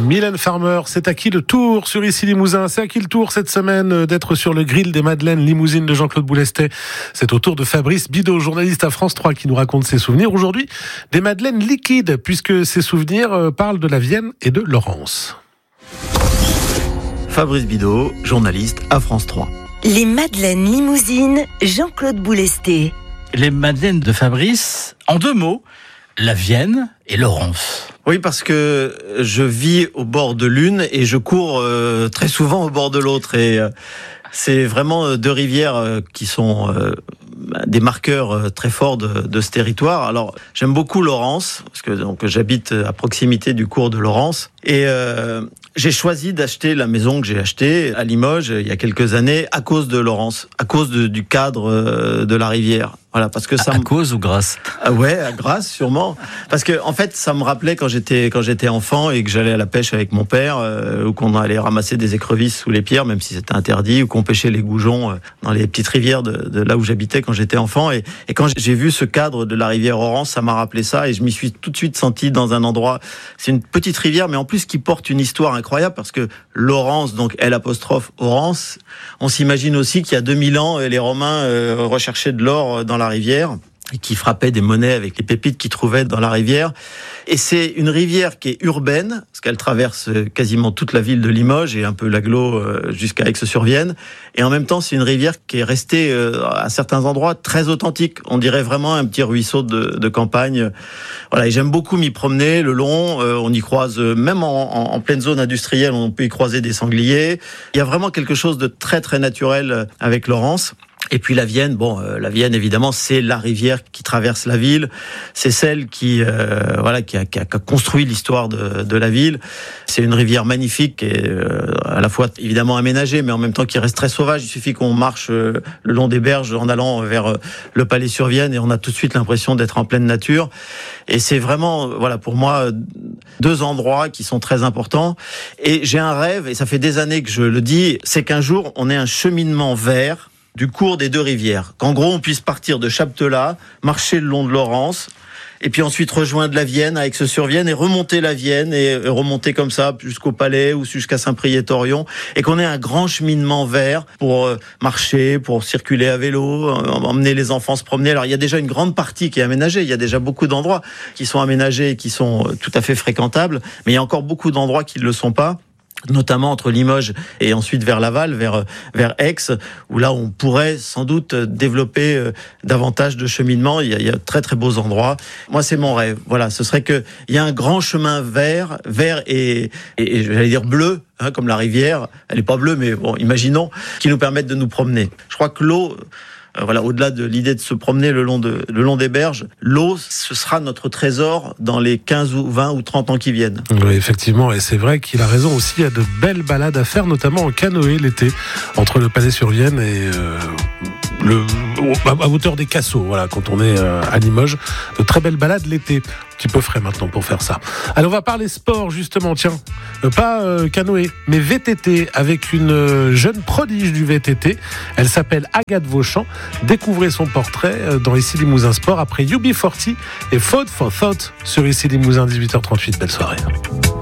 Mylène Farmer, c'est à qui le tour sur Ici Limousin? C'est à qui le tour cette semaine d'être sur le grill des Madeleines limousines de Jean-Claude Boulestet? C'est au tour de Fabrice Bidot, journaliste à France 3, qui nous raconte ses souvenirs. Aujourd'hui, des Madeleines liquides, puisque ses souvenirs parlent de la Vienne et de Laurence. Fabrice Bidot, journaliste à France 3. Les Madeleines limousines, Jean-Claude Boulestet. Les Madeleines de Fabrice, en 2 mots, la Vienne et Laurence. Oui, parce que je vis au bord de l'une et je cours très souvent au bord de l'autre. Et c'est vraiment 2 rivières qui sont des marqueurs très forts de ce territoire. Alors, j'aime beaucoup Laurence, parce que donc, j'habite à proximité du cours de Laurence. Et j'ai choisi d'acheter la maison que j'ai achetée à Limoges il y a quelques années à cause de Laurence, à cause du cadre de la rivière. Voilà, parce que ça à cause ou grâce? Ah ouais, à grâce sûrement. Parce que en fait, ça me rappelait quand j'étais enfant et que j'allais à la pêche avec mon père, ou qu'on allait ramasser des écrevisses sous les pierres, même si c'était interdit, ou qu'on pêchait les goujons dans les petites rivières de là où j'habitais quand j'étais enfant. Et quand j'ai vu ce cadre de la rivière Laurence, ça m'a rappelé ça et je m'y suis tout de suite senti dans un endroit. C'est une petite rivière, mais en plus qui porte une histoire incroyable parce que Laurence, donc L''Orance, on s'imagine aussi qu'il y a 2000 ans, les Romains recherchaient de l'or dans la rivière et qui frappaient des monnaies avec les pépites qu'ils trouvaient dans la rivière. Et c'est une rivière qui est urbaine, parce qu'elle traverse quasiment toute la ville de Limoges et un peu l'agglo jusqu'à Aix-sur-Vienne. Et en même temps, c'est une rivière qui est restée à certains endroits très authentique. On dirait vraiment un petit ruisseau de campagne. Voilà, et j'aime beaucoup m'y promener le long. On y croise, même en pleine zone industrielle, on peut y croiser des sangliers. Il y a vraiment quelque chose de très très naturel avec Laurence. Et puis la Vienne, la Vienne évidemment, c'est la rivière qui traverse la ville. C'est celle qui a construit l'histoire de la ville. C'est une rivière magnifique et à la fois évidemment aménagée, mais en même temps qui reste très sauvage. Il suffit qu'on marche le long des berges en allant vers le Palais-sur-Vienne et on a tout de suite l'impression d'être en pleine nature. Et c'est vraiment, pour moi, 2 endroits qui sont très importants. Et j'ai un rêve, et ça fait des années que je le dis, c'est qu'un jour on ait un cheminement vert du cours des 2 rivières. Qu'en gros, on puisse partir de Chaptelat, marcher le long de Laurence, et puis ensuite rejoindre la Vienne à Aix-sur-Vienne et remonter la Vienne et remonter comme ça jusqu'au Palais ou jusqu'à Saint-Priest-Torrion, et qu'on ait un grand cheminement vert pour marcher, pour circuler à vélo, emmener les enfants se promener. Alors il y a déjà une grande partie qui est aménagée, il y a déjà beaucoup d'endroits qui sont aménagés et qui sont tout à fait fréquentables, mais il y a encore beaucoup d'endroits qui ne le sont pas, notamment entre Limoges et ensuite vers Laval, vers Aix, où là on pourrait sans doute développer davantage de cheminement. Il y a très très beaux endroits. Moi c'est mon rêve. Voilà, ce serait que il y a un grand chemin vert et j'allais dire bleu, comme la rivière. Elle est pas bleue, mais bon, imaginons, qui nous permettent de nous promener. Je crois que l'eau, au-delà de l'idée de se promener le long des berges, l'eau, ce sera notre trésor dans les 15 ou 20 ou 30 ans qui viennent. Oui, effectivement, et c'est vrai qu'il a raison aussi, il y a de belles balades à faire, notamment en canoë l'été, entre le Palais-sur-Vienne et à hauteur des Cassots, quand on est à Limoges. De très belles balades l'été. Un petit peu frais maintenant pour faire ça. Alors on va parler sport justement, pas canoë, mais VTT, avec une jeune prodige du VTT. Elle s'appelle Agathe Vauchamp. Découvrez son portrait dans Ici Limousin Sport après UB40 et Food for Thought sur Ici Limousin, 18h38. Belle soirée.